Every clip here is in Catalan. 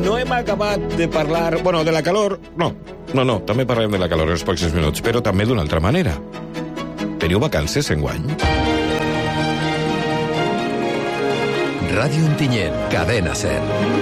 No hem acabat de parlar... Bueno, de la calor... No, també parlem de la calor en els pocs minuts, però també d'una altra manera. Teniu vacances enguany? Ràdio Ontinyent, Cadena Ser.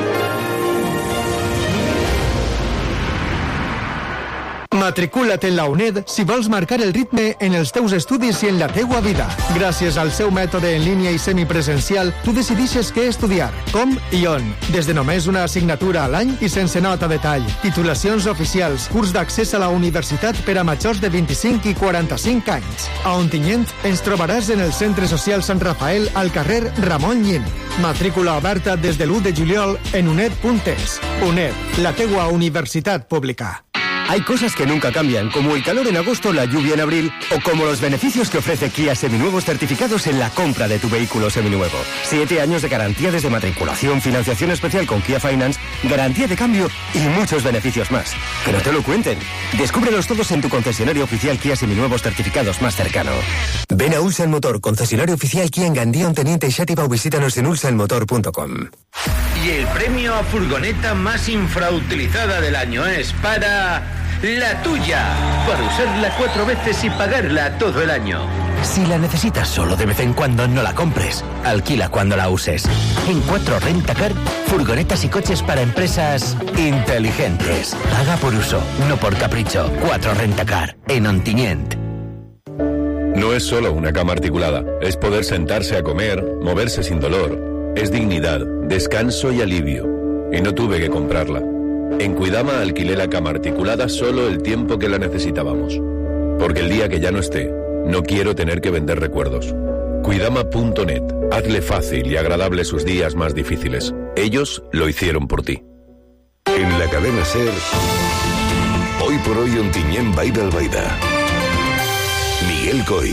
Matricula't en la UNED si vols marcar el ritme en els teus estudis i en la teua vida. Gràcies al seu mètode en línia i semipresencial, tu decidixes què estudiar, com i on. Des de només una assignatura a l'any i sense nota de tall. Titulacions oficials, curs d'accés a la universitat per a majors de 25 i 45 anys. A Ontinyent ens trobaràs en el Centre Social Sant Rafael al carrer Ramon Llim. Matrícula oberta des de l'1 de juliol en uned.es. UNED, la teua universitat pública. Hay cosas que nunca cambian, como el calor en agosto, la lluvia en abril, o como los beneficios que ofrece Kia Seminuevos certificados en la compra de tu vehículo seminuevo. 7 años de garantía desde matriculación, financiación especial con Kia Finance, garantía de cambio y muchos beneficios más. Que no te lo cuenten. Descúbrelos todos en tu concesionario oficial Kia Seminuevos certificados más cercano. Ven a Ulsan Motor, concesionario oficial Kia en Gandía, Onteniente y Xàtiva, o visítanos en ulsanmotor.com. Y el premio a furgoneta más infrautilizada del año es para... La tuya, para usarla 4 veces y pagarla todo el año. Si la necesitas solo de vez en cuando, no la compres. Alquila cuando la uses. En 4 Rentacar, furgonetas y coches para empresas inteligentes. Paga por uso, no por capricho. 4 Rentacar, en Ontinyent. No es solo una cama articulada. Es poder sentarse a comer, moverse sin dolor. Es dignidad, descanso y alivio. Y no tuve que comprarla. En Cuidama alquilé la cama articulada solo el tiempo que la necesitábamos. Porque el día que ya no esté, no quiero tener que vender recuerdos. Cuidama.net. Hazle fácil y agradable sus días más difíciles. Ellos lo hicieron por ti. En la Cadena Ser, hoy por hoy Ontinyent Baida al Baida. Miguel Coy.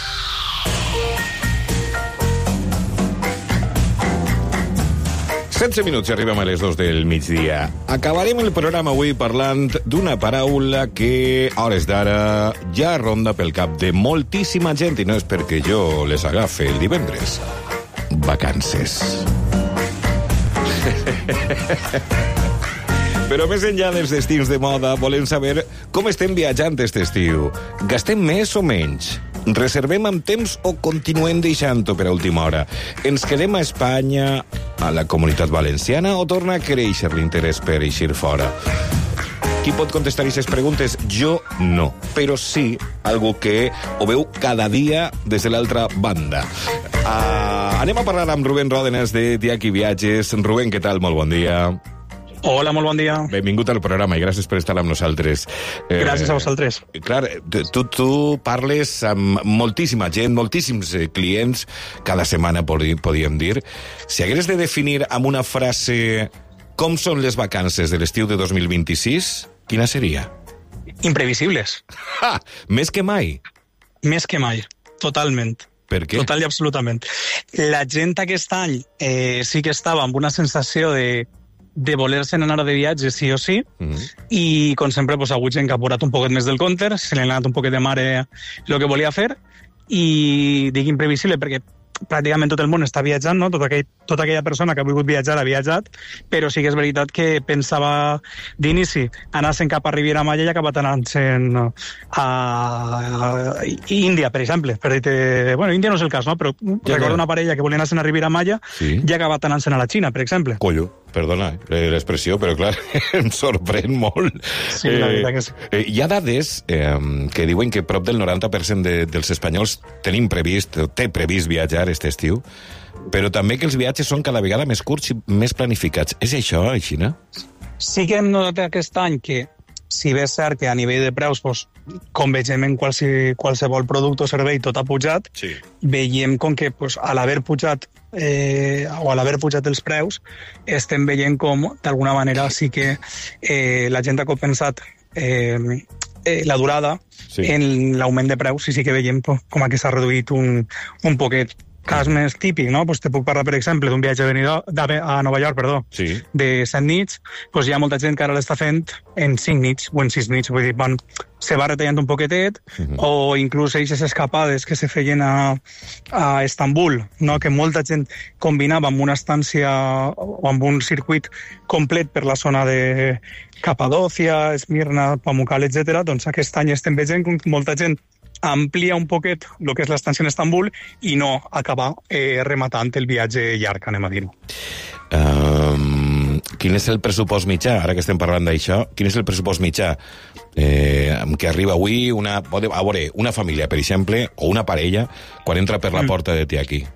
16 minuts i arribem a les 2 del migdia. Acabarem el programa avui parlant d'una paraula que, a hores d'ara, ja ronda pel cap de moltíssima gent, i no és perquè jo les agafe el divendres. Vacances. Però més enllà dels destins de moda, volem saber com estem viatjant aquest estiu. Gastem més o menys? Reservem amb temps o continuem deixant-ho per a última hora? Ens quedem a Espanya, a la Comunitat Valenciana, o torna a créixer l'interès per eixir fora? Qui pot contestar aquestes preguntes? Jo no, però sí algú que ho veu cada dia des de l'altra banda. Anem a parlar amb Rubén Ròdenas de Diac i Viatges. Rubén, què tal? Molt bon dia. Hola, molt bon dia. Benvingut al programa i gràcies per estar amb nosaltres. Gràcies a vosaltres. Clar, tu parles amb moltíssima gent, moltíssims clients, cada setmana podríem dir. Si hagués de definir amb una frase com són les vacances de l'estiu de 2026, quina seria? Imprevisibles. Més que mai? Més que mai, totalment. Per què? Total i absolutament. La gent aquest any sí que estava amb una sensació de voler-se'n anar de viatge sí o sí, i com sempre ha hagut gent que ha apurat un poquet més del compte, se li ha anat un poquet de mare el que volia fer, i dic imprevisible perquè pràcticament tot el món està viatjant, no? Tota aquella persona que ha volgut viatjar ha viatjat, però sí que és veritat que pensava d'inici anar-se'n cap a Riviera Maya i ha acabat anant-se'n a Índia, per exemple. Bueno, Índia no és el cas, no? Però recordo una parella que volia anar-se'n a Riviera Maya i ha acabat anant-se'n a la Xina, per exemple. Collo, perdona l'expressió, però clar, em sorprèn molt. Sí, la veritat que sí. Hi ha dades que diuen que prop del 90% dels espanyols té previst viatjar aquest estiu, però també que els viatges són cada vegada més curts i més planificats. És això, Xina? Sí que hem notat aquest any que, si bé és cert que a nivell de preus, com vegem en qualsevol producte o servei, tot ha pujat, veiem com que a l'haver pujat o a l'haver pujat els preus, estem veient com, d'alguna manera, sí que la gent ha compensat la durada en l'augment de preus, i sí que veiem com que s'ha reduït un poquet cas més típic, no? Pues te puc parlar, per exemple, d'un viatge a Nova York, sí, de 7 nits, pues hi ha molta gent que ara l'està fent en 5 nits o en 6 nits, vull dir, se va retallant un poquetet, o inclús aquestes escapades que se feien a Estambul, no? Que molta gent combinava amb una estància o amb un circuit complet per la zona de Capadòcia, Esmirna, Pamukkale, etc. Doncs aquest any estem veient que molta gent amplia un poquet el que és l'estància en Estambul i no acabar rematant el viatge llarg, anem a dir-ho. Quin és el pressupost mitjà, ara que estem parlant d'això, quin és el pressupost mitjà amb què arriba avui una família, per exemple, o una parella, quan entra per la porta de aquí?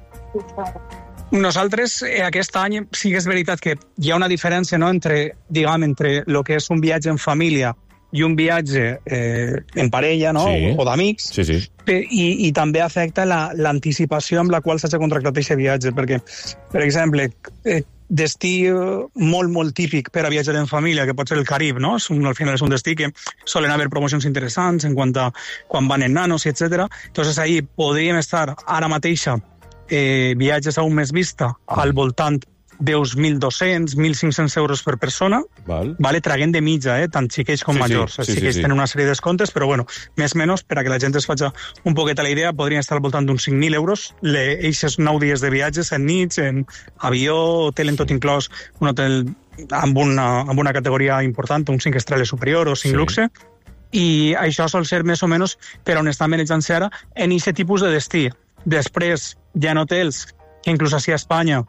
Nosaltres, aquest any, sí que és veritat que hi ha una diferència, no?, entre el que és un viatge en família i un viatge en parella, no?, sí, o d'amics, sí. I també afecta l'anticipació amb la qual s'ha contractat aquest viatge, perquè, per exemple, destí molt, molt típic per a viatjar en família, que pot ser el Carib, no? Al final és un destí que solen haver promocions interessants en quant a quan van en nanos, etc. Entonces ahí podríem estar ara mateixa viatges a un mes vista al voltant d'uns 1.200, 1.500 euros per persona, vale, traguent de mitja, tant xiquets com majors. Sí, que tenen una sèrie de descomptes, però bueno, més o menys, per a que la gent es faci un poquet a la idea, podrien estar al voltant d'uns 5.000 euros, eixes 9 dies de viatges en nits, en avió, hotel en tot inclòs, un hotel amb una categoria important, un 5 estrelles superior o 5 luxe, i això sol ser més o menys per on està manejant-se ara en aquest tipus de destí. Després hi ha hotels que inclús així a Espanya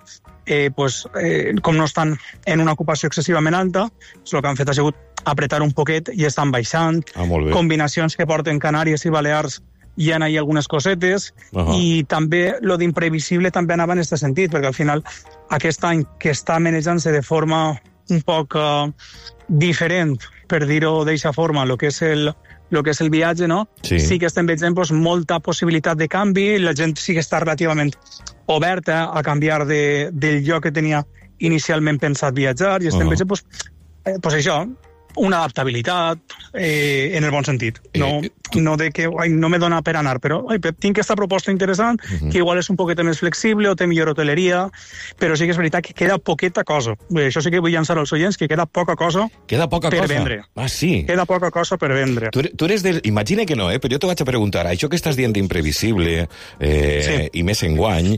com no estan en una ocupació excessivament alta, el que han fet ha sigut apretar un poquet i estan baixant. Combinacions que porten Canàries i Balears hi ha ahí algunes cosetes, i també lo d'imprevisible també anava en aquest sentit, perquè al final aquest any que està manejant-se de forma un poc diferent, per dir-ho d'aquesta forma, el que és el viatge, no? Sí que estem veient molta possibilitat de canvi, la gent sí que està relativament oberta a canviar del lloc que tenia inicialment pensat viatjar, i estem veient això, una adaptabilitat en el bon sentit. No de que no me dona per anar, però tinc aquesta proposta interessant, que igual és un poquet més flexible o té millor hoteleria, però sí que és veritat que queda poqueta cosa. Això sí que vull llançar als oients, que queda poca cosa per vendre. Ah, sí? Queda poca cosa per vendre. Tu eres del... Imagina que no, però jo te vaig a preguntar, això que estàs dient d'imprevisible i més enguany,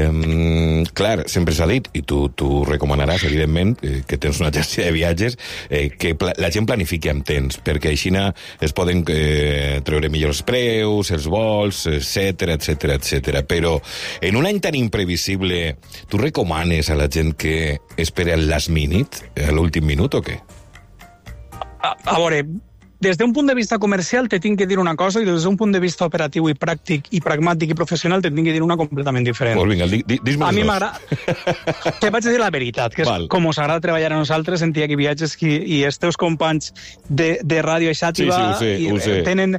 clar, sempre s'ha dit, i tu recomanaràs, evidentment, que tens una agència de viatges, que la gent planifiqui amb temps, perquè així es poden treure millors preus, els vols, etc. Però en un any tan imprevisible, tu recomanes a la gent que espera el last minute, a l'últim minut, o què? A veure, des d'un punt de vista comercial te tinc que dir una cosa, i des d'un punt de vista operatiu i pràctic i pragmàtic i professional te tinc que dir una completament diferent. Pues vinga, dis-me a mi m'agrada... Te vaig dir la veritat, que és com us agrada treballar a nosaltres, sentia que viatges i els teus companys de ràdio i xàtiva tenen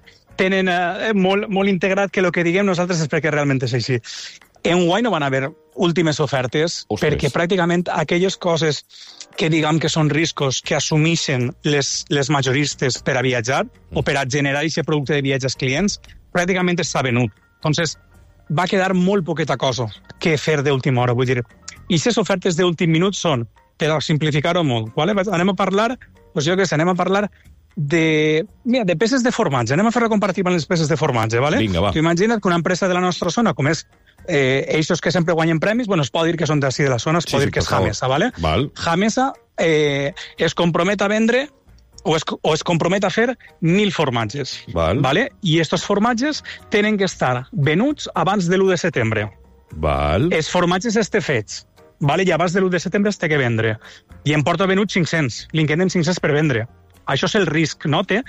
molt integrat que el que diguem nosaltres és perquè realment és així. Enguany no van haver últimes ofertes, perquè pràcticament aquelles coses que diguem que són riscos que assumeixen les majoristes per a viatjar o per a generar aquest producte de viatges clients, pràcticament s'ha venut. Entonces, va quedar molt poqueta cosa que fer d'última hora. Vull dir, i aquestes ofertes d'últim minut són, per a simplificar-ho molt, anem a parlar, anem a parlar de peces de formatge. Anem a fer la comparativa amb les peces de formatge, ¿vale? Vinga, va. Tu imagina't que una empresa de la nostra zona, com és ells que sempre guanyen premis, es pot dir que són d'ací de la zona, es pot dir que és Hamesa, ¿vale? Hamesa es compromet a vendre o es compromet a fer 1.000 formatges, ¿vale? I aquests formatges tenen que estar venuts abans de l'1 de setembre. Els formatges fets, i abans de l'1 de setembre es té que vendre. I em porta venut 500, li queden 500 per vendre. Això és el risc, no? Té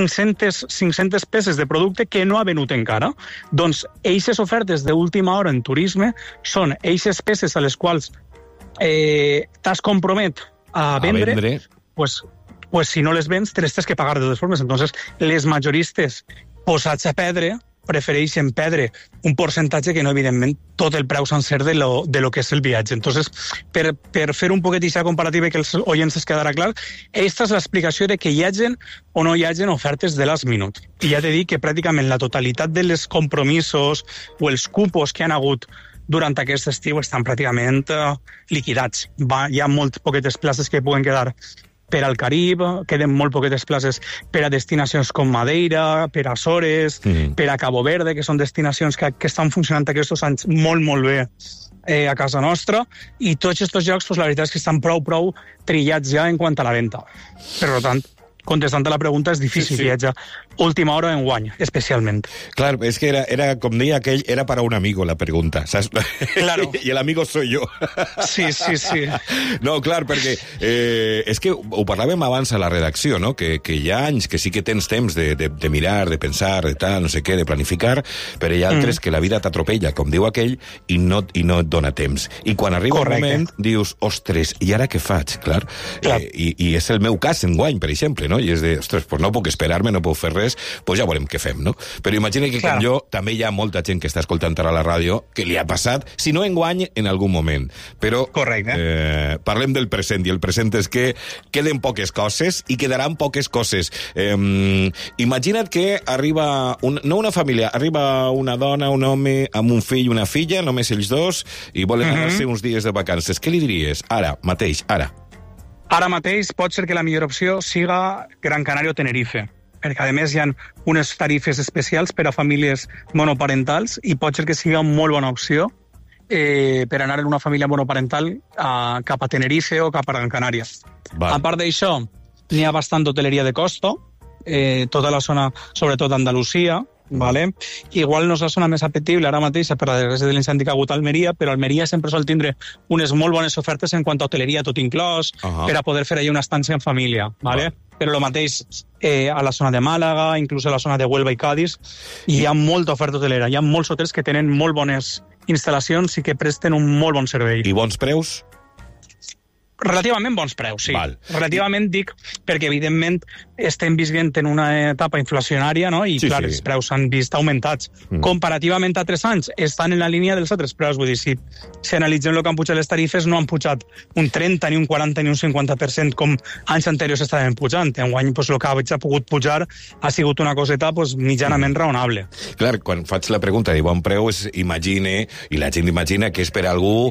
500 peces de producte que no ha venut encara. Doncs eixes ofertes d'última hora en turisme són eixes peces a les quals t'has compromet a vendre, pues si no les vens, te les tens que pagar de totes formes. Entonces, les majoristes posats a perdre prefereixen perdre un percentatge que no, evidentment, tot el preu sencer de lo que és el viatge. Entonces, per fer un poquet aquesta comparativa i que els oients es quedarà clar, aquesta és l'explicació de que hi hagin o no hi hagin ofertes de last minute. I ja t'he dit que pràcticament la totalitat dels compromisos o els cupos que han hagut durant aquest estiu estan pràcticament liquidats. Hi ha molt poquetes places que poden quedar per al Carib, queden molt poquetes places per a destinacions com Madeira, per a Açores, per a Cabo Verde, que són destinacions que estan funcionant aquests anys molt, molt bé a casa nostra, i tots aquests llocs, la veritat és que estan prou trillats ja en quant a la venda. Per tant, contestant a la pregunta, és difícil viatjar última hora enguany, especialment. Clar, és que era com deia aquell, era para un amigo la pregunta, saps? Claro. I el amigo soy yo. Sí. No, clar, perquè és que ho parlàvem abans a la redacció, no? Que hi ha anys que sí que tens temps de mirar, de pensar, de tal, no sé què, de planificar, però hi ha altres que la vida t'atropella, com diu aquell, i no et dona temps. I quan arriba el moment, dius, ostres, i ara què faig? Clar. I és el meu cas enguany, per exemple, no? I és de, ostres, pues no puc esperar-me, no puc fer res, pues ja veurem què fem, no? Però imagina que com jo, també hi ha molta gent que està escoltant ara a la ràdio que li ha passat, si no enguany, en algun moment. Però parlem del present, i el present és que queden poques coses i quedaran poques coses. Imagina't que arriba, no una família, arriba una dona, un home, amb un fill i una filla, només ells dos, i volen anar-se uns dies de vacances. Què li diries? Ara mateix, ara. Ara mateix pot ser que la millor opció siga Gran Canària o Tenerife, perquè a més hi ha unes tarifes especials per a famílies monoparentals i pot ser que siga una molt bona opció per anar en una família monoparental cap a Tenerife o cap a Gran Canària. A part d'això, n'hi ha bastant hoteleria de costa, tota la zona, sobretot d'Andalusia, vale? Igual no és la zona més apetible ara mateix per la desgràcia de l'incendi que ha hagut a Almeria, però Almeria sempre sol tindre unes molt bones ofertes en quant a hoteleria tot inclòs, per a poder fer allà una estància en família, vale? Però el mateix a la zona de Màlaga, inclús a la zona de Huelva i Cádiz, hi ha molta oferta hotelera, hi ha molts hotels que tenen molt bones instal·lacions i que presten un molt bon servei. I bons preus? Relativament bons preus, sí. Val. Relativament dic perquè, evidentment, estem vivint en una etapa inflacionària, no? I, clar, els preus s'han vist augmentats. Comparativament a 3 anys, estan en la línia dels altres preus. Vull dir, si analitzem el que han pujat les tarifes, no han pujat un 30, ni un 40, ni un 50% com anys anteriors estaven pujant. Enguany, el que ha pogut pujar ha sigut una coseta mitjanament raonable. Clar, quan faig la pregunta de bon preu, imagine, i la gent imagina que és per algú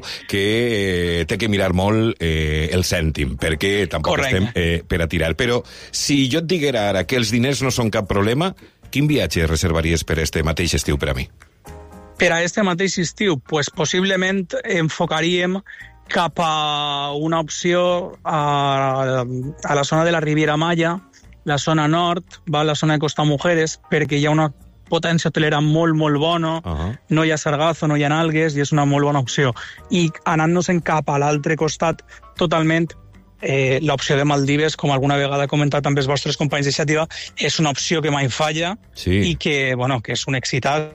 que té que mirar molt el cèntim, perquè tampoc estem per a tirar. Però si jo et diguera ara que els diners no són cap problema, quin viatge reservaries per este mateix estiu per a mi? Per a este mateix estiu, pues, possiblement enfocaríem cap a una opció a la zona de la Riviera Maya, la zona nord, la zona de Costa Mujeres, perquè hi ha una potència hotelera molt, molt bona, no hi ha sargazo, no hi ha algues, i és una molt bona opció. I anant-nos-en cap a l'altre costat, totalment, l'opció de Maldives, com alguna vegada he comentat amb els vostres companys d'iniciativa, és una opció que mai falla i que, que és un excitat.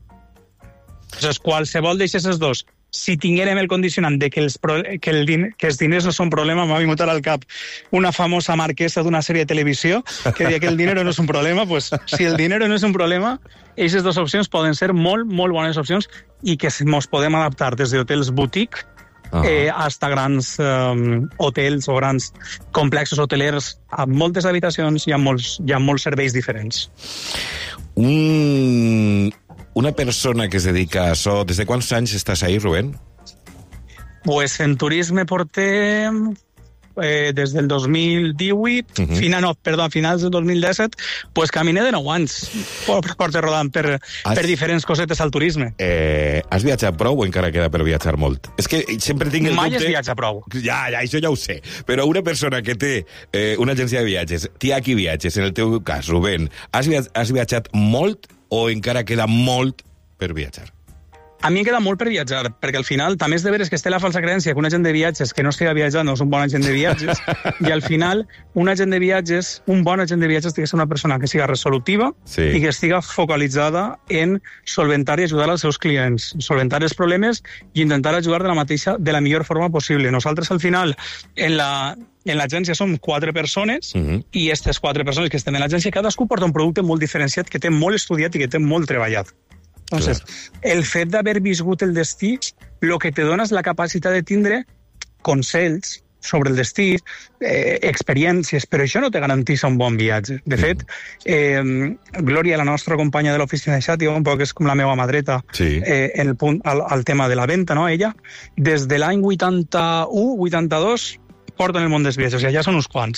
Doncs qualsevol d'aquests dos, si tinguérem el condicionant de que els diners no són problema, m'ha vingut al cap una famosa marquesa d'una sèrie de televisió que deia que el dinero no és un problema, pues si el dinero no és un problema, aquestes dues opcions poden ser molt, molt bones opcions i que ens podem adaptar des d'hotels boutique hasta grans hotels o grans complexos hotelers amb moltes habitacions i amb molts serveis diferents. Una persona que es dedica a això, des de quants anys estàs ahí, Rubén? Pues en turisme portem des del 2018, a finals del 2017, pues caminé de 9 anys, porte rodant per diferents cosetes al turisme. Has viatjat prou o encara queda per viatjar molt? És que sempre tinc el dubte... Mai es viatja prou. Ja, això ja ho sé. Però una persona que té una agència de viatges, Tiaki Viatges, en el teu cas, Rubén, has viatjat molt o encara queda molt per viatjar? A mi em queda molt per viatjar, perquè al final també és de veres que té la falsa creença que un agent de viatges que no estiga viatjant no és un bon agent de viatges, i al final un bon agent de viatges ha de ser una persona que siga resolutiva i que estiga focalitzada en solventar i ajudar els seus clients, solventar els problemes i intentar ajudar de la millor forma possible. Nosaltres al final en l'agència som 4 persones i aquestes 4 persones que estem en l'agència, cadascú porta un producte molt diferenciat que té molt estudiat i que té molt treballat. Entonces, el fet d'haver viscut el destí, el que te dona és la capacitat de tindre consells sobre el destí, experiències, però això no te garanteix un bon viatge. De fet, Glòria, la nostra companya de l'oficina de Xàtiva, un poc és com la meva mà dreta, en el punt, al tema de la venda, no? Ella, des de l'any 81-82, porten el món dels viatges, ja són uns quants.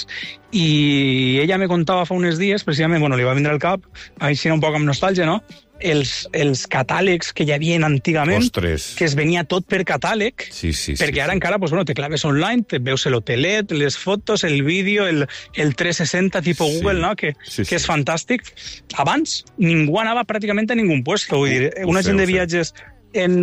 I ella me contava fa uns dies, precisament, li va vindre al cap, així un poc amb nostàlgia, no?, els catàlegs que hi havia antigament, Ostres. que es venia tot per catàleg, perquè ara encara te claves online, te veus l'hotelet, les fotos, el vídeo, el 360 tipus Google, no? que és fantàstic. Abans ningú anava pràcticament a ningú puesto, vull dir, una gent de viatges en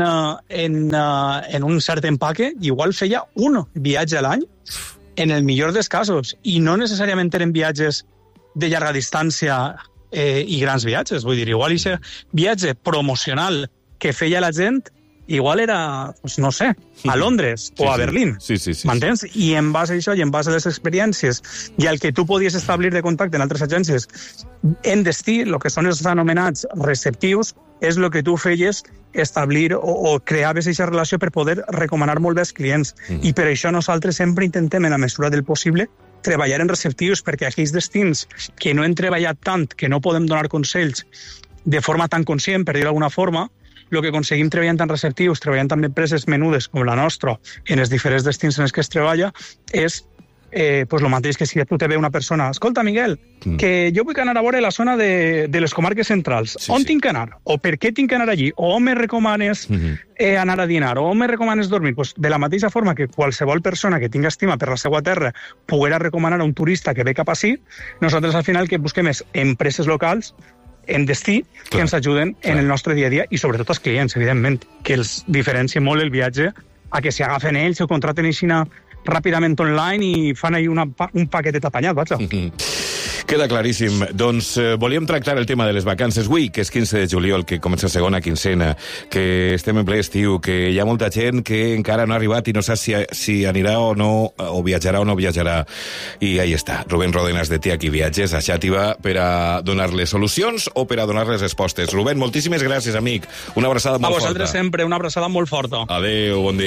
un cert empaque, igual feia un viatge a l'any, en el millor dels casos, i no necessàriament eren viatges de llarga distància i grans viatges, vull dir, igual aquest viatge promocional que feia la gent, igual era, no sé, a Londres o a Berlín, m'entens? I en base a això, i en base a les experiències, i el que tu podies establir de contacte en altres agències, en destí, el que són els anomenats receptius, és el que tu feies establir o creaves aquesta relació per poder recomanar molt bé als clients. I per això nosaltres sempre intentem, en la mesura del possible, treballar en receptius, perquè aquells destins que no hem treballat tant, que no podem donar consells de forma tan conscient, per dir d'alguna forma, el que aconseguim treballant en receptius, treballant amb empreses menudes com la nostra, en els diferents destins en els que es treballa, és el mateix que si tu te ve una persona, escolta, Miguel, que jo vull anar a veure la zona de les comarques centrals. On tinc que anar? O per què tinc que anar allí? O on me recomanes anar a dinar? O on me recomanes dormir? De la mateixa forma que qualsevol persona que tinga estima per la seva terra poguera recomanar a un turista que ve cap ací, nosaltres al final que busquem és empreses locals en destí que ens ajuden en el nostre dia a dia i sobretot els clients, evidentment, que els diferencia molt el viatge a que si agafen ells o contraten aixina ràpidament online i fan ahí un paquetet apanyat, vaja. Queda claríssim. Doncs volíem tractar el tema de les vacances avui, que és 15 de juliol, que comença segona quincena, que estem en ple estiu, que hi ha molta gent que encara no ha arribat i no sap si anirà o no, o viatjarà o no viatjarà. I ahí està, Rubén Rodenas de Tiac i Viatges, a Xàtiva, per a donar-les solucions o per a donar-les respostes. Rubén, moltíssimes gràcies, amic. Una abraçada molt forta. A vosaltres sempre, una abraçada molt forta. Adéu, bon dia.